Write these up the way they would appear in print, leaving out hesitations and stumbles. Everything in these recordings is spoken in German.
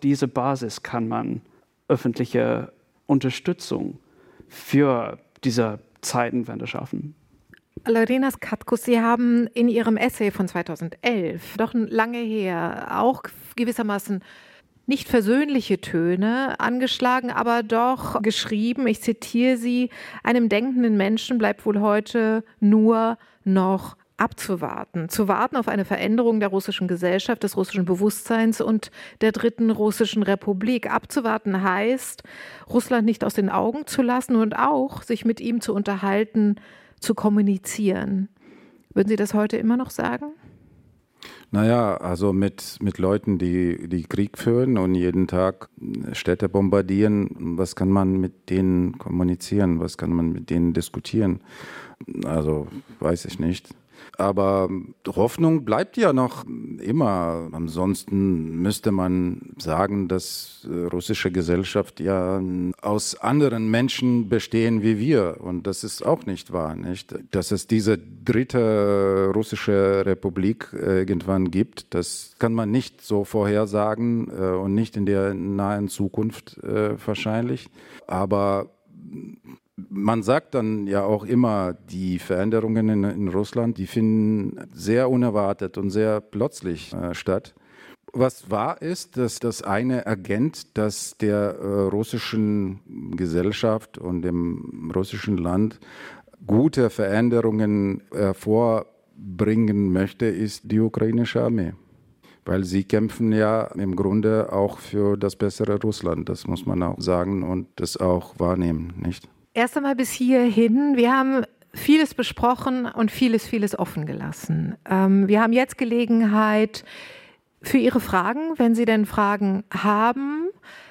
dieser Basis kann man öffentliche Unterstützung für diese Zeitenwende schaffen. Laurenas Katkus, Sie haben in Ihrem Essay von 2011, doch lange her, auch gewissermaßen nicht versöhnliche Töne angeschlagen, aber doch geschrieben, ich zitiere Sie: Einem denkenden Menschen bleibt wohl heute nur noch abzuwarten. Zu warten auf eine Veränderung der russischen Gesellschaft, des russischen Bewusstseins und der dritten russischen Republik. Abzuwarten heißt, Russland nicht aus den Augen zu lassen und auch sich mit ihm zu unterhalten, zu kommunizieren. Würden Sie das heute immer noch sagen? Naja, also mit Leuten, die Krieg führen und jeden Tag Städte bombardieren, was kann man mit denen kommunizieren? Was kann man mit denen diskutieren? Also, weiß ich nicht. Aber Hoffnung bleibt ja noch immer. Ansonsten müsste man sagen, dass russische Gesellschaft ja aus anderen Menschen bestehen wie wir. Und das ist auch nicht wahr, nicht? Dass es diese dritte russische Republik irgendwann gibt, das kann man nicht so vorhersagen und nicht in der nahen Zukunft wahrscheinlich. Aber man sagt dann ja auch immer, die Veränderungen in Russland, die finden sehr unerwartet und sehr plötzlich statt. Was wahr ist, dass das eine Agent, das der russischen Gesellschaft und dem russischen Land gute Veränderungen hervorbringen möchte, ist die ukrainische Armee. Weil sie kämpfen ja im Grunde auch für das bessere Russland. Das muss man auch sagen und das auch wahrnehmen, nicht? Erst einmal bis hierhin. Wir haben vieles besprochen und vieles offen gelassen. Wir haben jetzt Gelegenheit für Ihre Fragen, wenn Sie denn Fragen haben.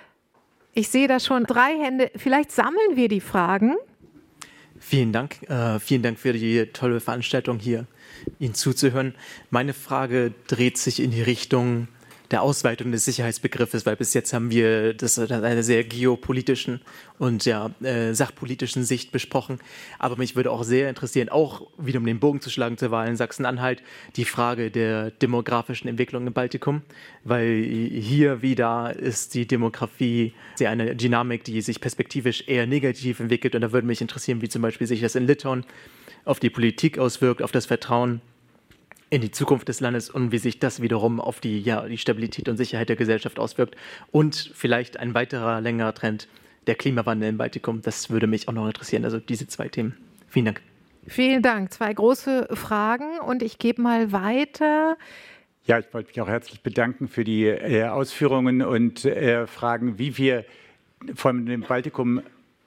Ich sehe da schon 3 Hände. Vielleicht sammeln wir die Fragen. Vielen Dank. Vielen Dank für die tolle Veranstaltung hier, Ihnen zuzuhören. Meine Frage dreht sich in die Richtung der Ausweitung des Sicherheitsbegriffes, weil bis jetzt haben wir das aus einer sehr geopolitischen und sachpolitischen Sicht besprochen. Aber mich würde auch sehr interessieren, auch wieder um den Bogen zu schlagen zur Wahl in Sachsen-Anhalt, die Frage der demografischen Entwicklung im Baltikum, weil hier wieder ist die Demografie sehr eine Dynamik, die sich perspektivisch eher negativ entwickelt. Und da würde mich interessieren, wie zum Beispiel sich das in Litauen auf die Politik auswirkt, auf das Vertrauen in die Zukunft des Landes und wie sich das wiederum auf die Stabilität und Sicherheit der Gesellschaft auswirkt. Und vielleicht ein weiterer, längerer Trend, der Klimawandel im Baltikum. Das würde mich auch noch interessieren, also diese 2 Themen. Vielen Dank. Vielen Dank. 2 große Fragen und ich gebe mal weiter. Ja, ich wollte mich auch herzlich bedanken für die Ausführungen und Fragen, wie wir von dem Baltikum,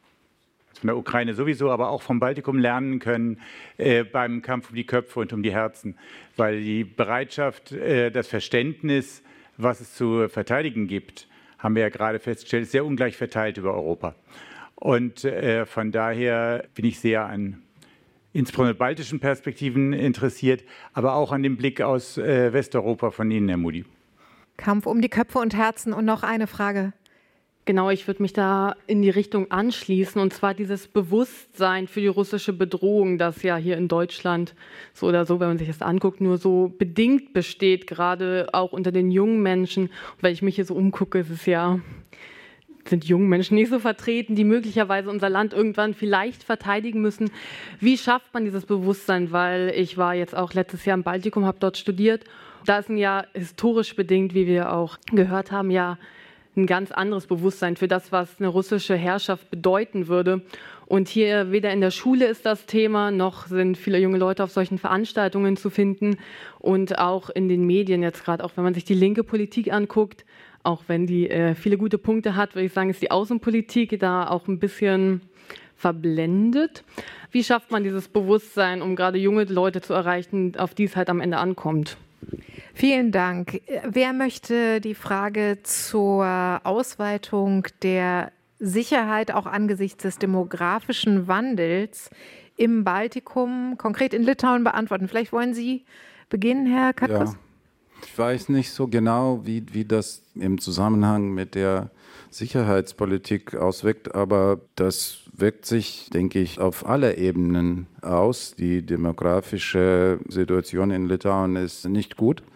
von der Ukraine sowieso, aber auch vom Baltikum lernen können beim Kampf um die Köpfe und um die Herzen. Weil die Bereitschaft, das Verständnis, was es zu verteidigen gibt, haben wir ja gerade festgestellt, ist sehr ungleich verteilt über Europa. Und von daher bin ich sehr an insbesondere baltischen Perspektiven interessiert, aber auch an dem Blick aus Westeuropa von Ihnen, Herr Moody. Kampf um die Köpfe und Herzen. Und noch eine Frage. Genau, ich würde mich da in die Richtung anschließen, und zwar dieses Bewusstsein für die russische Bedrohung, das ja hier in Deutschland so oder so, wenn man sich das anguckt, nur so bedingt besteht, gerade auch unter den jungen Menschen. Und wenn ich mich hier so umgucke, sind junge Menschen nicht so vertreten, die möglicherweise unser Land irgendwann vielleicht verteidigen müssen. Wie schafft man dieses Bewusstsein? Weil ich war jetzt auch letztes Jahr im Baltikum, habe dort studiert. Da ist historisch bedingt, wie wir auch gehört haben, ein ganz anderes Bewusstsein für das, was eine russische Herrschaft bedeuten würde. Und hier weder in der Schule ist das Thema, noch sind viele junge Leute auf solchen Veranstaltungen zu finden. Und auch in den Medien jetzt gerade, auch wenn man sich die linke Politik anguckt, auch wenn die viele gute Punkte hat, würde ich sagen, ist die Außenpolitik da auch ein bisschen verblendet. Wie schafft man dieses Bewusstsein, um gerade junge Leute zu erreichen, auf die es halt am Ende ankommt? Vielen Dank. Wer möchte die Frage zur Ausweitung der Sicherheit auch angesichts des demografischen Wandels im Baltikum, konkret in Litauen, beantworten? Vielleicht wollen Sie beginnen, Herr Katkus? Ja. Ich weiß nicht so genau, wie das im Zusammenhang mit der Sicherheitspolitik auswirkt, aber das wirkt sich, denke ich, auf alle Ebenen aus. Die demografische Situation in Litauen ist nicht gut.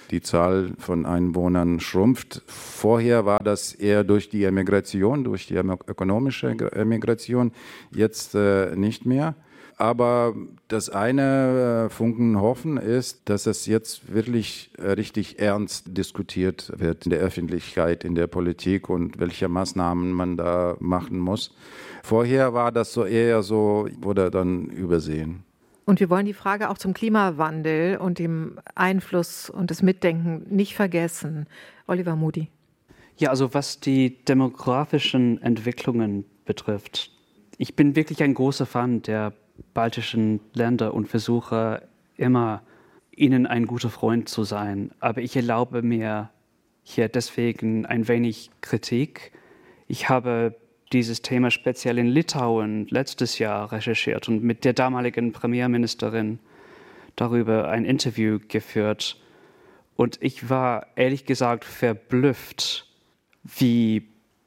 die Zahl von Einwohnern schrumpft. Vorher war das eher durch die Emigration, durch die ökonomische Emigration, jetzt nicht mehr. Aber das eine Funken hoffen ist, dass es jetzt wirklich richtig ernst diskutiert wird in der Öffentlichkeit, in der Politik und welche Maßnahmen man da machen muss. Vorher war das so eher so, wurde dann übersehen. Und wir wollen die Frage auch zum Klimawandel und dem Einfluss und das Mitdenken nicht vergessen. Oliver Moody. Ja, also was die demografischen Entwicklungen betrifft, ich bin wirklich ein großer Fan der baltischen Länder und versuche immer, ihnen ein guter Freund zu sein. Aber ich erlaube mir hier deswegen ein wenig Kritik. Ich habe dieses Thema speziell in Litauen letztes Jahr recherchiert und mit der damaligen Premierministerin darüber ein Interview geführt. Und ich war ehrlich gesagt verblüfft, wie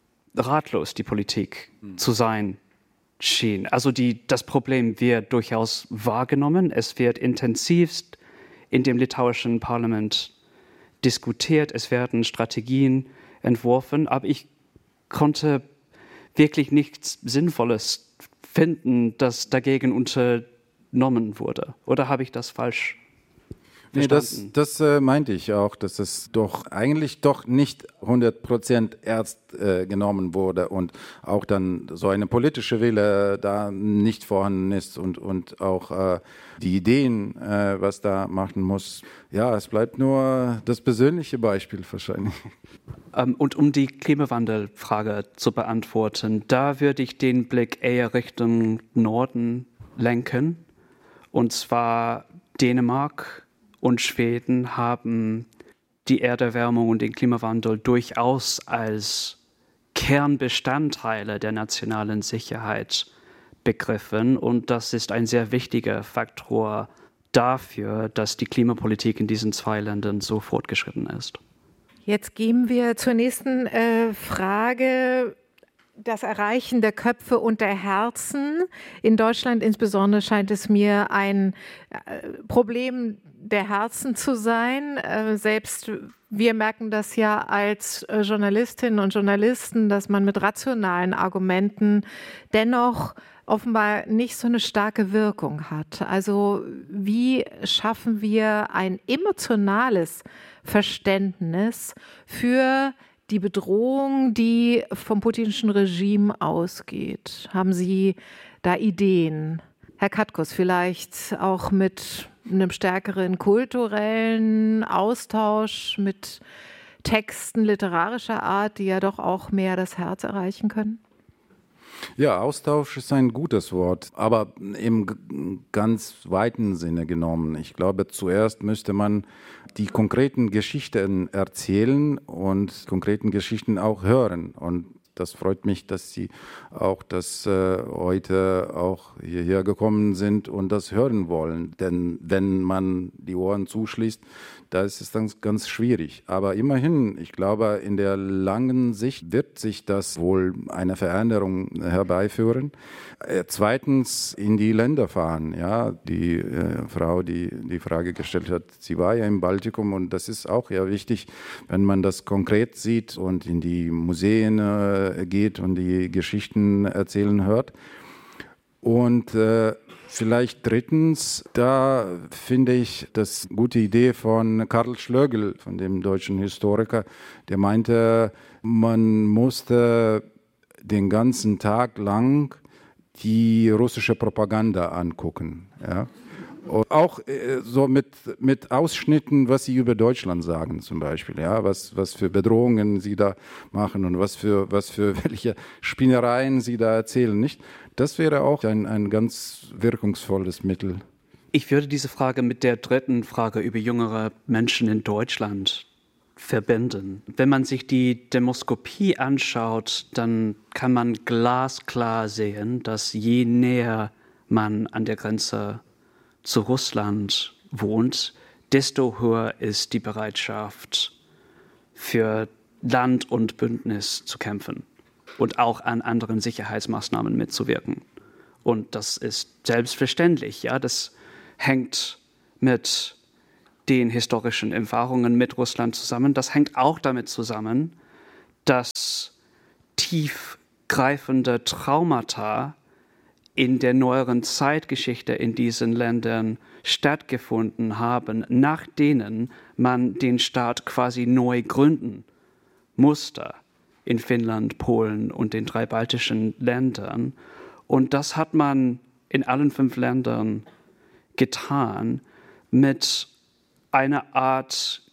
ratlos die Politik zu sein schien. Also das Problem wird durchaus wahrgenommen. Es wird intensivst in dem litauischen Parlament diskutiert. Es werden Strategien entworfen. Aber ich konnte wirklich nichts Sinnvolles finden, das dagegen unternommen wurde. Oder habe ich das falsch verstanden? Nee, das meinte ich auch, dass es doch eigentlich doch nicht 100% ernst genommen wurde und auch dann so eine politische Wille da nicht vorhanden ist und auch die Ideen, was da machen muss. Ja, es bleibt nur das persönliche Beispiel wahrscheinlich. Und um die Klimawandelfrage zu beantworten, da würde ich den Blick eher Richtung Norden lenken. Und zwar Dänemark und Schweden haben die Erderwärmung und den Klimawandel durchaus als Kernbestandteile der nationalen Sicherheit begriffen. Und das ist ein sehr wichtiger Faktor dafür, dass die Klimapolitik in diesen zwei Ländern so fortgeschritten ist. Jetzt gehen wir zur nächsten Frage. Das Erreichen der Köpfe und der Herzen. In Deutschland insbesondere scheint es mir ein Problem der Herzen zu sein. Selbst wir merken das ja als Journalistinnen und Journalisten, dass man mit rationalen Argumenten dennoch offenbar nicht so eine starke Wirkung hat. Also wie schaffen wir ein emotionales Verständnis für die Bedrohung, die vom putinschen Regime ausgeht? Haben Sie da Ideen? Herr Katkus, vielleicht auch mit einem stärkeren kulturellen Austausch, mit Texten literarischer Art, die ja doch auch mehr das Herz erreichen können? Ja, Austausch ist ein gutes Wort, aber im ganz weiten Sinne genommen. Ich glaube, zuerst müsste man die konkreten Geschichten erzählen und konkreten Geschichten auch hören. Und das freut mich, dass Sie auch heute auch hierher gekommen sind und das hören wollen. Denn wenn man die Ohren zuschließt, da ist es dann ganz schwierig. Aber immerhin, ich glaube, in der langen Sicht wird sich das wohl eine Veränderung herbeiführen. Zweitens, in die Länder fahren. Ja, die Frau, die die Frage gestellt hat, sie war ja im Baltikum und das ist auch ja wichtig, wenn man das konkret sieht und in die Museen geht und die Geschichten erzählen hört. Und vielleicht drittens, da finde ich das eine gute Idee von Karl Schlögl, von dem deutschen Historiker, der meinte, man musste den ganzen Tag lang die russische Propaganda angucken. Ja? Und auch so mit Ausschnitten, was sie über Deutschland sagen zum Beispiel, ja, was für Bedrohungen sie da machen und was für welche Spinnereien sie da erzählen, nicht? Das wäre auch ein ganz wirkungsvolles Mittel. Ich würde diese Frage mit der dritten Frage über jüngere Menschen in Deutschland verbinden. Wenn man sich die Demoskopie anschaut, dann kann man glasklar sehen, dass je näher man an der Grenze zu Russland wohnt, desto höher ist die Bereitschaft, für Land und Bündnis zu kämpfen und auch an anderen Sicherheitsmaßnahmen mitzuwirken. Und das ist selbstverständlich, ja, das hängt mit den historischen Erfahrungen mit Russland zusammen. Das hängt auch damit zusammen, dass tiefgreifende Traumata in der neueren Zeitgeschichte in diesen Ländern stattgefunden haben, nach denen man den Staat quasi neu gründen musste in Finnland, Polen und den 3 baltischen Ländern. Und das hat man in allen 5 Ländern getan mit einer Art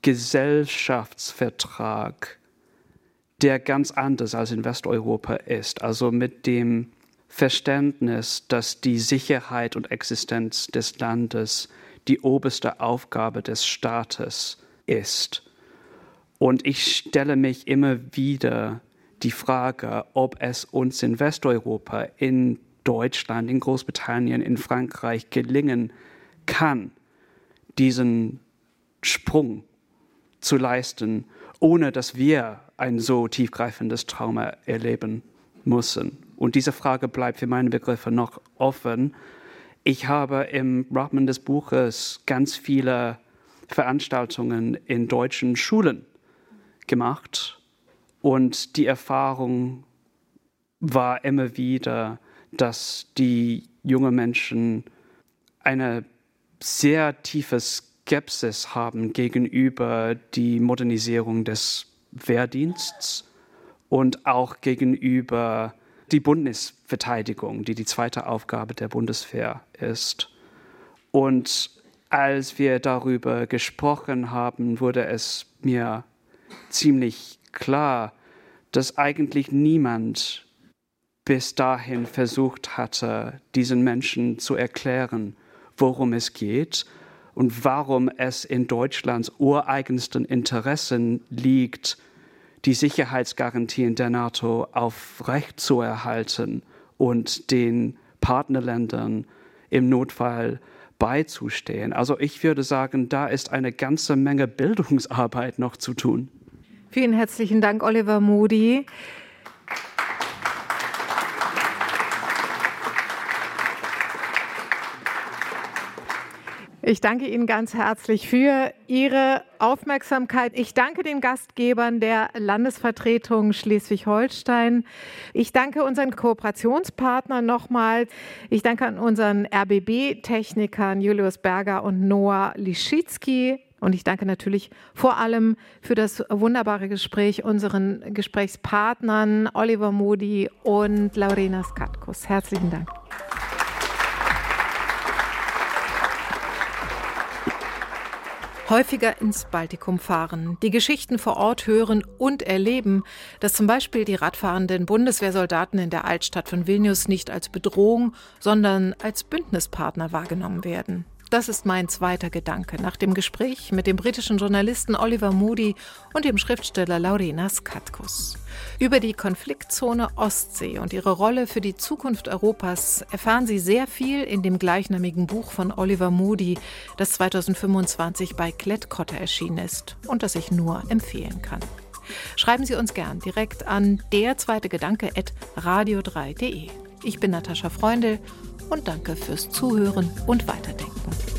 Gesellschaftsvertrag, der ganz anders als in Westeuropa ist. Also mit dem Verständnis, dass die Sicherheit und Existenz des Landes die oberste Aufgabe des Staates ist. Und ich stelle mich immer wieder die Frage, ob es uns in Westeuropa, in Deutschland, in Großbritannien, in Frankreich gelingen kann, diesen Sprung zu leisten, ohne dass wir ein so tiefgreifendes Trauma erleben müssen. Und diese Frage bleibt für meine Begriffe noch offen. Ich habe im Rahmen des Buches ganz viele Veranstaltungen in deutschen Schulen gemacht. Und die Erfahrung war immer wieder, dass die jungen Menschen eine sehr tiefe Skepsis haben gegenüber die Modernisierung des Wehrdienstes und auch gegenüber die Bundesverteidigung, die zweite Aufgabe der Bundeswehr ist. Und als wir darüber gesprochen haben, wurde es mir ziemlich klar, dass eigentlich niemand bis dahin versucht hatte, diesen Menschen zu erklären, worum es geht und warum es in Deutschlands ureigensten Interessen liegt, die Sicherheitsgarantien der NATO aufrechtzuerhalten und den Partnerländern im Notfall beizustehen. Also ich würde sagen, da ist eine ganze Menge Bildungsarbeit noch zu tun. Vielen herzlichen Dank, Oliver Moody. Ich danke Ihnen ganz herzlich für Ihre Aufmerksamkeit. Ich danke den Gastgebern der Landesvertretung Schleswig-Holstein. Ich danke unseren Kooperationspartnern nochmal. Ich danke an unseren RBB-Technikern Julius Berger und Noah Lischitzky. Und ich danke natürlich vor allem für das wunderbare Gespräch unseren Gesprächspartnern Oliver Moody und Laurenas Katkus. Herzlichen Dank. Häufiger ins Baltikum fahren, die Geschichten vor Ort hören und erleben, dass zum Beispiel die radfahrenden Bundeswehrsoldaten in der Altstadt von Vilnius nicht als Bedrohung, sondern als Bündnispartner wahrgenommen werden. Das ist mein zweiter Gedanke nach dem Gespräch mit dem britischen Journalisten Oliver Moody und dem Schriftsteller Laurenas Katkus. Über die Konfliktzone Ostsee und ihre Rolle für die Zukunft Europas erfahren Sie sehr viel in dem gleichnamigen Buch von Oliver Moody, das 2025 bei Klett-Cotta erschienen ist und das ich nur empfehlen kann. Schreiben Sie uns gern direkt an derzweitegedanke@radio3.de. Ich bin Natascha Freundl und danke fürs Zuhören und Weiterdenken.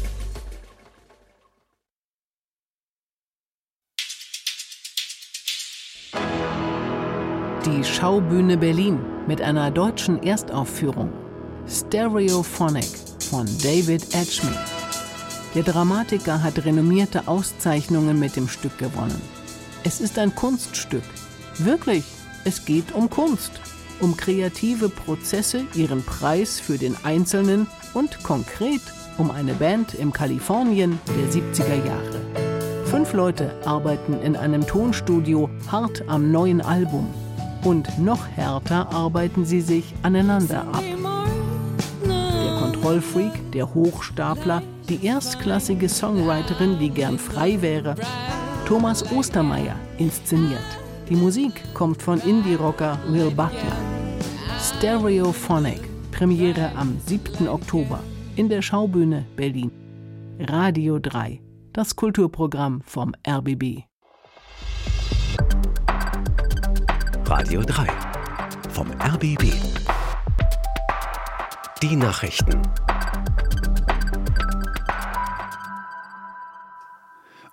Die Schaubühne Berlin mit einer deutschen Erstaufführung. Stereophonic von David Edgemead. Der Dramatiker hat renommierte Auszeichnungen mit dem Stück gewonnen. Es ist ein Kunststück. Wirklich, es geht um Kunst. Um kreative Prozesse, ihren Preis für den Einzelnen und konkret um eine Band im Kalifornien der 70er Jahre. 5 Leute arbeiten in einem Tonstudio hart am neuen Album. Und noch härter arbeiten sie sich aneinander ab. Der Kontrollfreak, der Hochstapler, die erstklassige Songwriterin, die gern frei wäre. Thomas Ostermeier inszeniert. Die Musik kommt von Indie-Rocker Will Butler. Stereophonic, Premiere am 7. Oktober in der Schaubühne Berlin. Radio 3, das Kulturprogramm vom RBB. Radio 3 vom RBB. Die Nachrichten.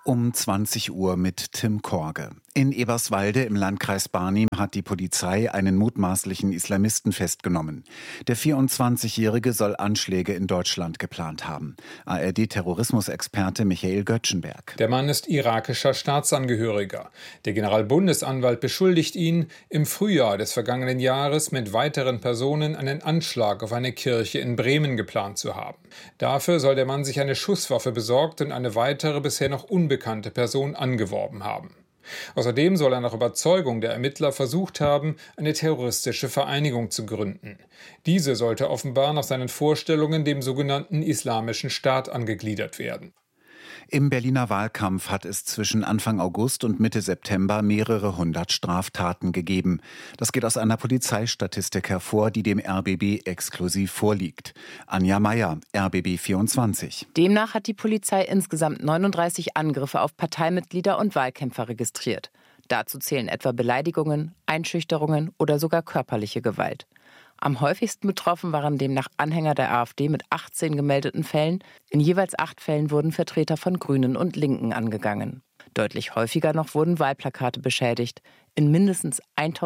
Um 20 Uhr mit Tim Korge. In Eberswalde im Landkreis Barnim hat die Polizei einen mutmaßlichen Islamisten festgenommen. Der 24-Jährige soll Anschläge in Deutschland geplant haben. ARD-Terrorismusexperte Michael Göttschenberg. Der Mann ist irakischer Staatsangehöriger. Der Generalbundesanwalt beschuldigt ihn, im Frühjahr des vergangenen Jahres mit weiteren Personen einen Anschlag auf eine Kirche in Bremen geplant zu haben. Dafür soll der Mann sich eine Schusswaffe besorgt und eine weitere bisher noch unbekannte Person angeworben haben. Außerdem soll er nach Überzeugung der Ermittler versucht haben, eine terroristische Vereinigung zu gründen. Diese sollte offenbar nach seinen Vorstellungen dem sogenannten Islamischen Staat angegliedert werden. Im Berliner Wahlkampf hat es zwischen Anfang August und Mitte September mehrere 100 Straftaten gegeben. Das geht aus einer Polizeistatistik hervor, die dem RBB exklusiv vorliegt. Anja Meier, RBB 24. Demnach hat die Polizei insgesamt 39 Angriffe auf Parteimitglieder und Wahlkämpfer registriert. Dazu zählen etwa Beleidigungen, Einschüchterungen oder sogar körperliche Gewalt. Am häufigsten betroffen waren demnach Anhänger der AfD mit 18 gemeldeten Fällen. In jeweils 8 Fällen wurden Vertreter von Grünen und Linken angegangen. Deutlich häufiger noch wurden Wahlplakate beschädigt, in mindestens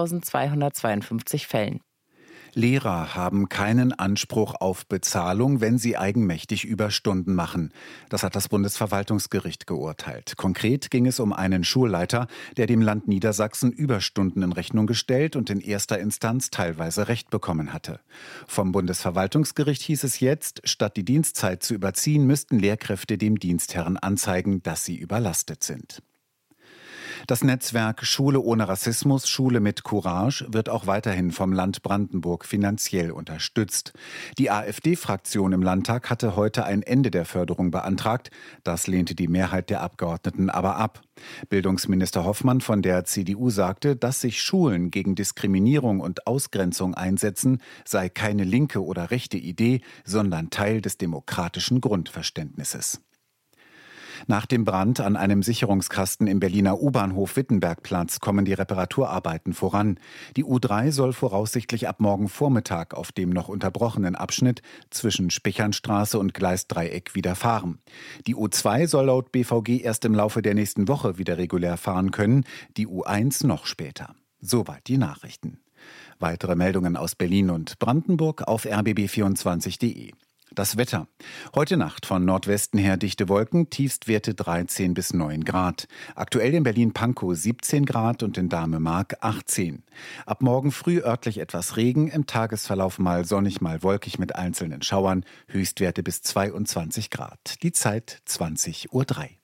1252 Fällen. Lehrer haben keinen Anspruch auf Bezahlung, wenn sie eigenmächtig Überstunden machen. Das hat das Bundesverwaltungsgericht geurteilt. Konkret ging es um einen Schulleiter, der dem Land Niedersachsen Überstunden in Rechnung gestellt und in erster Instanz teilweise Recht bekommen hatte. Vom Bundesverwaltungsgericht hieß es jetzt, statt die Dienstzeit zu überziehen, müssten Lehrkräfte dem Dienstherrn anzeigen, dass sie überlastet sind. Das Netzwerk Schule ohne Rassismus, Schule mit Courage wird auch weiterhin vom Land Brandenburg finanziell unterstützt. Die AfD-Fraktion im Landtag hatte heute ein Ende der Förderung beantragt. Das lehnte die Mehrheit der Abgeordneten aber ab. Bildungsminister Hoffmann von der CDU sagte, dass sich Schulen gegen Diskriminierung und Ausgrenzung einsetzen, sei keine linke oder rechte Idee, sondern Teil des demokratischen Grundverständnisses. Nach dem Brand an einem Sicherungskasten im Berliner U-Bahnhof Wittenbergplatz kommen die Reparaturarbeiten voran. Die U3 soll voraussichtlich ab morgen Vormittag auf dem noch unterbrochenen Abschnitt zwischen Spichernstraße und Gleisdreieck wieder fahren. Die U2 soll laut BVG erst im Laufe der nächsten Woche wieder regulär fahren können, die U1 noch später. Soweit die Nachrichten. Weitere Meldungen aus Berlin und Brandenburg auf rbb24.de. Das Wetter. Heute Nacht von Nordwesten her dichte Wolken, Tiefstwerte 13 bis 9 Grad. Aktuell in Berlin-Pankow 17 Grad und in Dahme-Mark 18. Ab morgen früh örtlich etwas Regen, im Tagesverlauf mal sonnig, mal wolkig mit einzelnen Schauern, Höchstwerte bis 22 Grad. Die Zeit 20:03 Uhr.